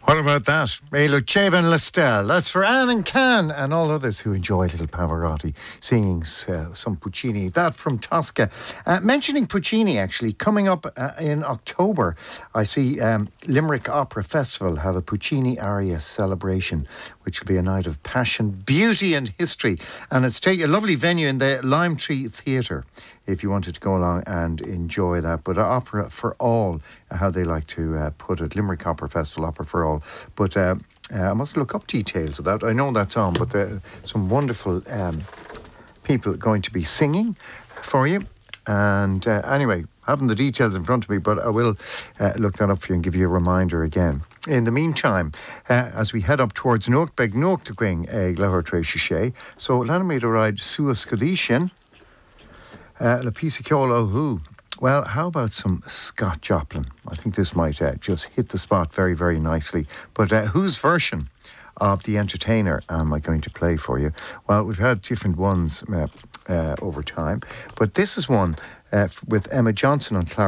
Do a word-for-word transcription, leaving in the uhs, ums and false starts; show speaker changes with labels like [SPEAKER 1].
[SPEAKER 1] What about that? Melo Chevan Lestel. That's for Anne and Can and all others who enjoy little Pavarotti singing uh, some Puccini. That from Tosca. Uh, mentioning Puccini, actually, coming up uh, in October, I see um, Limerick Opera Festival have a Puccini aria celebration, which will be a night of passion, beauty and history. And it's take a lovely venue in the Lime Tree Theatre, if you wanted to go along and enjoy that. But opera for all, how they like to uh, put it, Limerick Opera Festival, opera for all. But uh, uh, I must look up details of that. I know that's on, but there are some wonderful um, people going to be singing for you. And uh, anyway, having the details in front of me, but I will uh, look that up for you and give you a reminder again. In the meantime, uh, as we head up towards Noak Beg Noak to Gwing, a Glahor Tre so Lanamid ride Suas Kadishan, La Pisicolo Who. Well, how about some Scott Joplin? I think this might uh, just hit the spot very, very nicely. But uh, whose version of The Entertainer am I going to play for you? Well, we've had different ones uh, uh, over time, but this is one uh, with Emma Johnson on Clark.